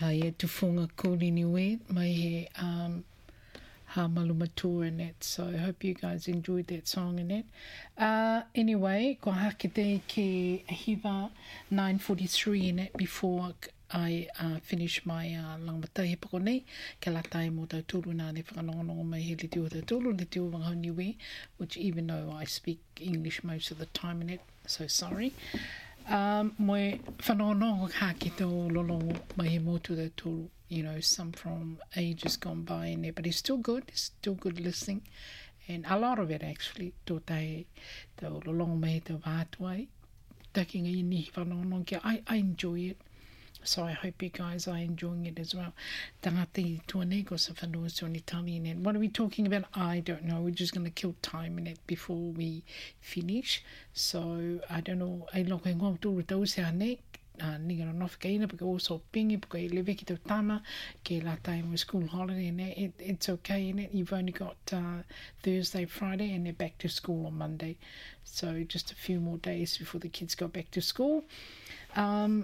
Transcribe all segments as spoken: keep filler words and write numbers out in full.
Hai e tufunga kōrini we, mai he um, ha malumatu in it. So I hope you guys enjoyed that song in it. Uh, anyway, ko hakete ke hiva nine forty-three in it before I uh, finish my uh, langmatahi pako nei. Ke la tai mo tau tūru nā ne whakanongonongo mai he liti o tau tūru, liti o wangahoni we, which even though I speak English most of the time in it, so sorry. Um, moe whanongonongo ka ki tō lolongo mai he motu tau tūru. You know, some from ages gone by in there, but it's still good, it's still good listening. And a lot of it actually, tō tai, tō lolongo mai tō vātuai, takinga i ni whanongonongo kia, I, I enjoy it. So I hope you guys are enjoying it as well. Tangati tuane ko sa whanua so ni tali in it. What are we talking about? I don't know. We're just going to kill time in it before we finish. So I don't know. Ai loko e ngau tūru tau se ane. Uh, ni gana nofika ina, porque also pingi, porque e lewe ki tau tama, ke la time with school holiday in it. it. It's okay in it. You've only got uh, Thursday, Friday, and they're back to school on Monday. So just a few more days before the kids go back to school. Um...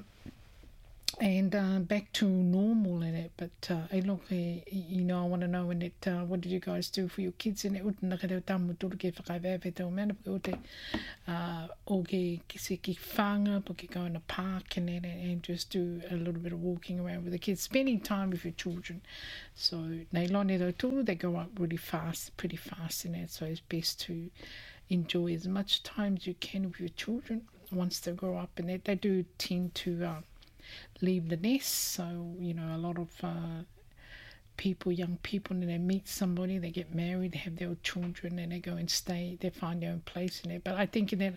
And uh, back to normal in it, but uh, e look, e, you know, I want to know in it, uh, what did you guys do for your kids in it? Uta naka teo tamu tūru ke whakaiwewe teo mena, porque o te, uh, o ke kise ki whanga, porque go in a park and, it, and just do a little bit of walking around with the kids, spending time with your children. So, nei lone tau tūru, they grow up really fast, pretty fast in it, so it's best to enjoy as much time as you can with your children once they grow up, and they, they do tend to... Uh, leave the nest, so you know a lot of uh, people, young people, and they meet somebody, they get married, they have their children, and they go and stay, they find their own place in it. But I think that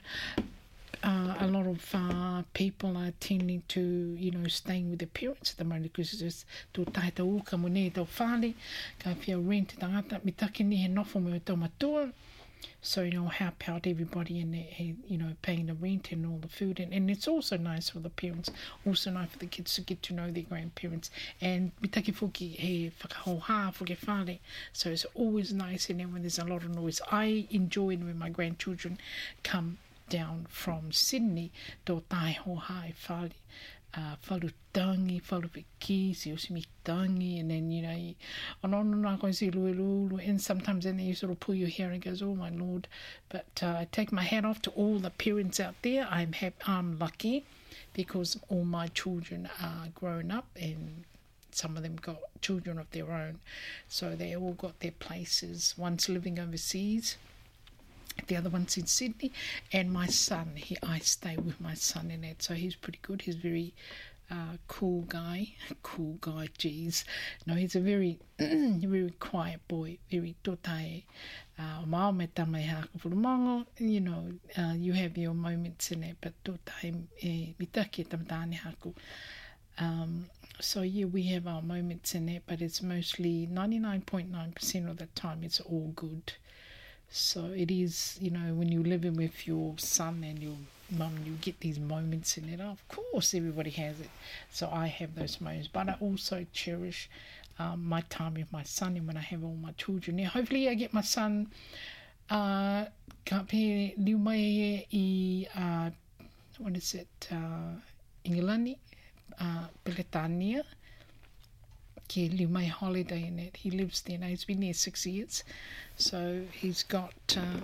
uh, a lot of uh, people are tending to, you know, staying with their parents at the moment, because it's just tō tahe tau uka mo ne tau whāle, ka whia rent tangata, mi take ni he nofo me tau matua. So, you know, help out everybody in there, you know, paying the rent and all the food. And, and it's also nice for the parents, also nice for the kids to get to know their grandparents. And mi take fuki he whakahoha fuki whare. So it's always nice in there when there's a lot of noise. I enjoy it when my grandchildren come down from Sydney, tō tae hoha e whare. Uh, wharutangi, wharupiki, si osimitangi, and then, you know, you, on on and on, see lulu, and sometimes then you sort of pull your hair and goes, oh my lord. But uh, I take my hat off to all the parents out there. I'm happy, I'm lucky, because all my children are grown up, and some of them got children of their own, so they all got their places. One's living overseas, the other one's in Sydney, and my son, he I stay with my son in it, so he's pretty good. He's very uh, cool guy, cool guy, geez. No, he's a very, very quiet boy, very totai. Uh, mao me tamai hako furumongo, you know, uh, you have your moments in it, but totai e mitake tamatane hako. Um, so yeah, we have our moments in it, but it's mostly ninety-nine point nine percent of the time it's all good. So it is, you know, when you're living with your son and your mum, you get these moments in it. Of course, everybody has it. So I have those moments. But I also cherish um, my time with my son, and when I have all my children. Now, hopefully I get my son, uh, ka pe liu mai e i, uh, what is it, uh, Ingilani, uh, Peletania. Ke liu mai holiday in it. He lives there now. He's been there six years. So he's got, uh,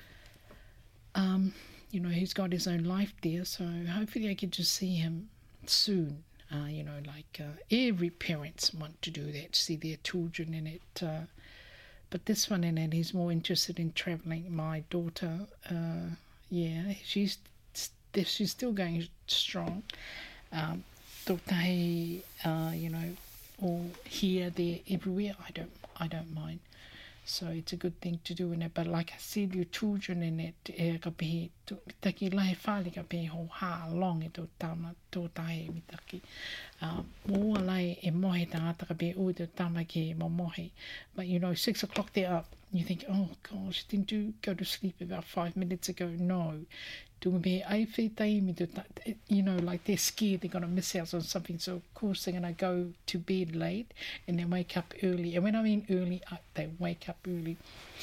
um, you know, he's got his own life there. So hopefully I get to see him soon. Uh, you know, like uh, every parents want to do that, see their children in it. Uh, but this one in it, he's more interested in travelling. My daughter, uh, yeah, she's she's still going strong. Um, Totai, uh, you know, or here, there, everywhere. I don't, I don't mind. So it's a good thing to do in it. But like I said, your children in it, e ka pehe, taki lahe whale ka pehe ho ha long e tō tama, tō tahe mi taki. Mōa lai e mohe tangata ka pehe o tō tama ke mo mohe. But you know, six o'clock they're up. You think, oh gosh, didn't you go to sleep about five minutes ago? No. You know, like they're scared they're going to miss out on something, so of course they're going to go to bed late and then wake up early. And when I mean early, they wake up early.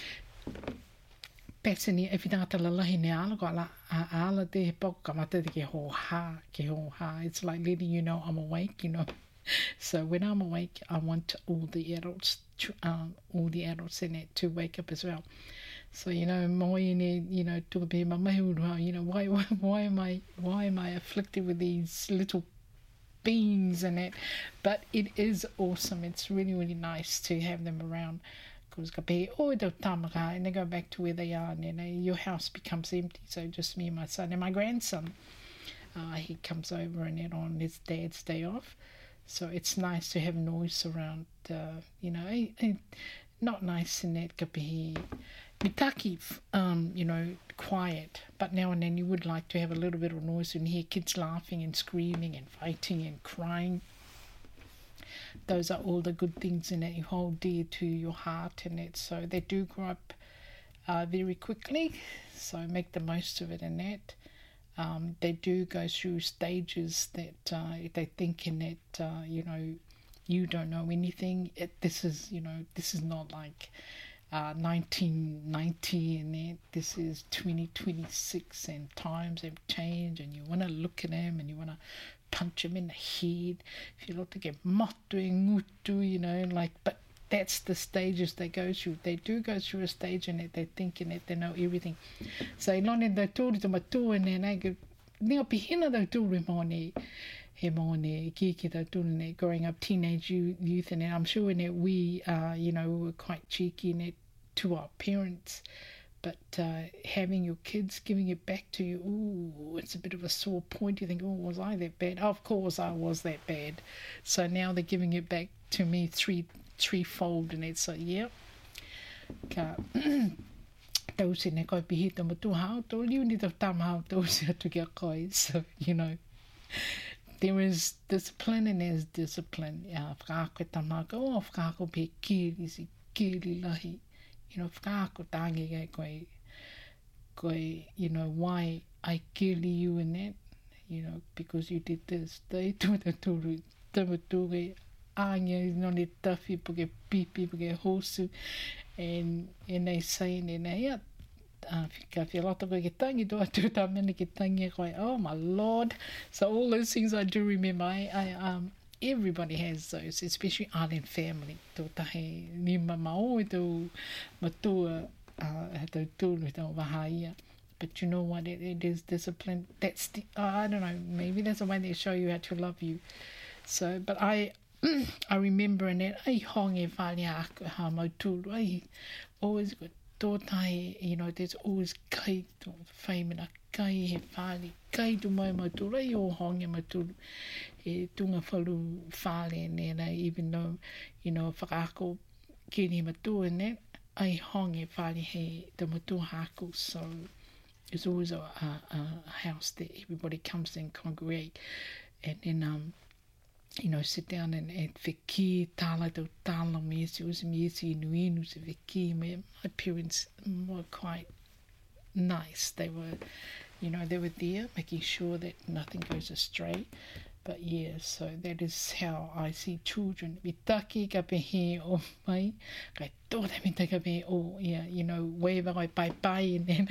Pasini, if you don't have lalahi ne ala, ko ala ala te poko ka mata te ke ho ha, ke ho ha. It's like letting you know I'm awake, you know. So when I'm awake, I want all the adults, to, um, all the adults in it to wake up as well. So you know, moi ine, you know, to be my you know, why, why, why am I, why am I afflicted with these little beings in it? But it is awesome. It's really, really nice to have them around. Because oh, tamaka, and they go back to where they are, and you know, your house becomes empty. So just me and my son and my grandson. Uh, he comes over and then on his dad's day off. So it's nice to have noise around, uh, you know, eh, eh, not nice in that kapihi. Mitaki, um, you know, quiet, but now and then you would like to have a little bit of noise and hear kids laughing and screaming and fighting and crying. Those are all the good things in it you hold dear to your heart in it. So they do grow up uh, very quickly, so make the most of it in that. Um, they do go through stages that uh, they think in it, uh, you know, you don't know anything. It, this is, you know, this is not like uh, nineteen ninety and that. This is twenty twenty-six and times have changed and you want to look at them and you want to punch them in the head. If you look to get motu and ngutu, you know, like, but that's the stages they go through. They do go through a stage in it, they think in it, they know everything. So, lone the tūri to matua and then I go, nea pihina the tūri mone, he mone, kiki the tūri, growing up teenage youth, and I'm sure in it we, uh, you know, were quite cheeky in it to our parents. But uh, having your kids giving it back to you, ooh, it's a bit of a sore point. You think, oh, was I that bad? Oh, of course I was that bad. So now they're giving it back to me three threefold, and it's like, yeah. Ka tau se ne koi pihi ta matu hao, tau liu ni tau tam hao, tau se atu kia koi. So, you know, there is discipline and there's discipline. Uh, whakaako tamaka, oh, whakaako pe kiri si kiri lahi. You know, whakaako tāngi gai koe, koe, you know, why I kiri you in that, you know, because you did this. They tu te turu, tamaturi, āngia, noni tawhi, puke pipi, puke hosu, and, and they say, and they, yeah, uh, ka whialata koe ke tangi, do atu tā mene ke tangi koe, oh my Lord. So all those things I do remember, I, I um, everybody has those, especially island family. Tō tahe ni mamao e tō matua, uh, tō tūru tō wahaia. But you know what, it, it is discipline. That's the, uh, I don't know, maybe that's the way they show you how to love you. So, but I, I remember in that, ai honge whale aku ha mautūru, ai always got tō tahe, you know, there's always kai tō whaimena, kai he whale, kai tō mai mautūru, ai o honge mautūru. E tunga whalu whale and that, even though, you know, whakaako kiri matua and that, ai honge whale he te matua hako. So it's always a, a, a house that everybody comes and congregate and then, um, you know, sit down and, and wheki tāla tau tāla mesi, it was mesi inu inu se wheki. My parents were quite nice. They were, you know, they were there making sure that nothing goes astray. But yeah, so that is how I see children. Mi taki ka pehe o mai, kai tōre mi te ka pehe o, yeah, you know, wewa kai pai pai and then,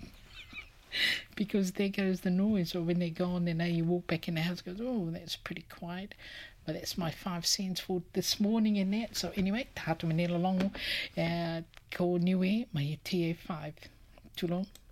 because there goes the noise, or when they're gone, then you walk back in the house, goes, oh, that's pretty quiet. But that's my five cents for this morning in that. So anyway, tātu manela longo, uh, ko niwe, mai e T A five. Tū long.